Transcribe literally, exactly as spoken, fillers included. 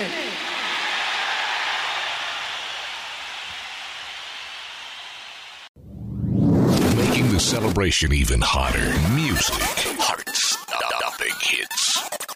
Making the celebration even hotter. Music. Heart-stopping hits.